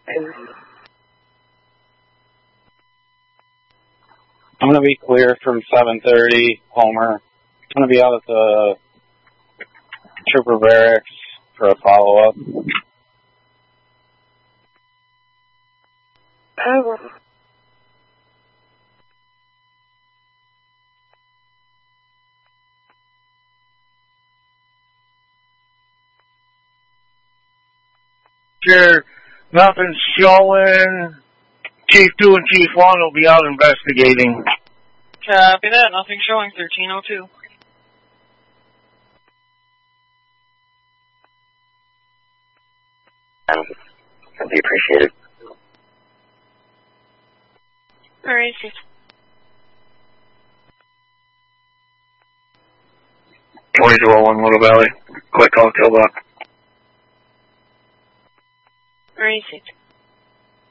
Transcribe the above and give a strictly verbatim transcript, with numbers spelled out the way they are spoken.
I'm going to be clear from seven thirty, Homer. I'm going to be out at the Trooper Barracks for a follow-up. Over. Sure, nothing's showing. Chief two and Chief one will be out investigating. Copy that. Nothing showing. thirteen oh two. Um, that'd be appreciated. Alright, six. twenty-two oh one Little Valley. Quick call, kill block. Alright, six.